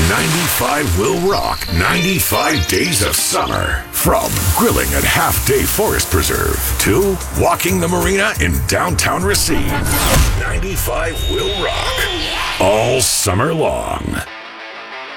95 will rock 95 days of summer. From grilling at Half Day Forest Preserve to walking the marina in downtown Racine. 95 will rock all summer long.